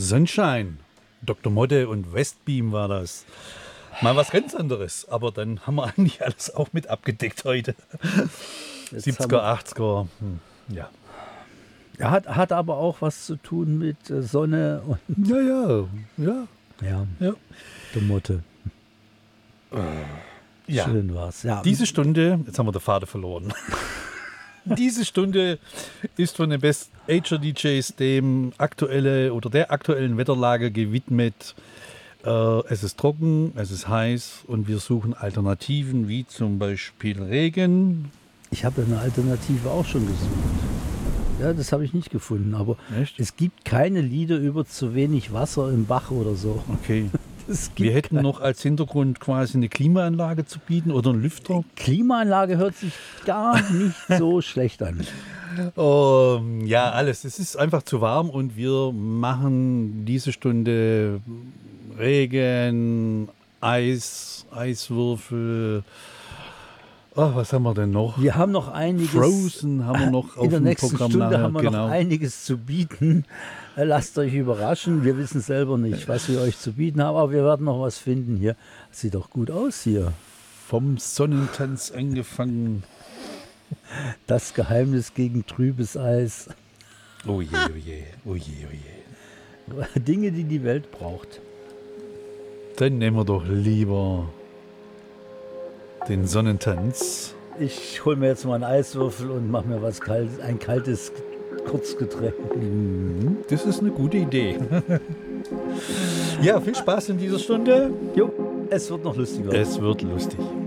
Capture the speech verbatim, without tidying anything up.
Sunshine. Doktor Modde und Westbeam war das. Mal was ganz anderes. Aber dann haben wir eigentlich alles auch mit abgedeckt heute. Jetzt siebziger, haben achtziger. Hm. Ja. wir- Hat, hat aber auch was zu tun mit äh, Sonne und Ja, ja. Ja. ja, ja. der Motte. ja. Schön war's. Ja. Diese Stunde, jetzt haben wir den Faden verloren. Diese Stunde ist von den Best Ager D Js dem aktuelle oder der aktuellen Wetterlage gewidmet. Äh, es ist trocken, es ist heiß und wir suchen Alternativen wie zum Beispiel Regen. Ich habe eine Alternative auch schon gesucht. Ja, das habe ich nicht gefunden. Aber Echt? es gibt keine Lieder über zu wenig Wasser im Bach oder so. Okay. Es gibt Wir hätten keine- noch als Hintergrund quasi eine Klimaanlage zu bieten oder einen Lüfter. Klimaanlage hört sich gar nicht so schlecht an. Ähm, ja, alles. Es ist einfach zu warm und wir machen diese Stunde Regen, Eis, Eiswürfel. Oh, was haben wir denn noch? Wir haben noch einiges. Frozen haben wir noch auf In der dem nächsten Programm Stunde nachher. haben wir Genau. noch einiges zu bieten. Äh, Lasst euch überraschen. Wir wissen selber nicht, was wir euch zu bieten haben, aber wir werden noch was finden hier. Sieht doch gut aus hier. Vom Sonnentanz angefangen. Das Geheimnis gegen trübes Eis. Oh je, oh je, oh je, oh je. Dinge, die die Welt braucht. Dann nehmen wir doch lieber den Sonnentanz. Ich hole mir jetzt mal einen Eiswürfel und mache mir was Kaltes, ein kaltes Kurzgetränk. Das ist eine gute Idee. Ja, viel Spaß in dieser Stunde. Jo, es wird noch lustiger. Es wird lustig.